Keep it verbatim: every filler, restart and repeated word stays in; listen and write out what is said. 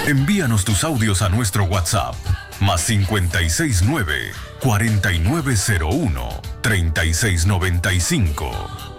Envíanos tus audios a nuestro WhatsApp, más cincuenta y seis nueve, cuarenta y nueve cero uno, treinta y seis noventa y cinco.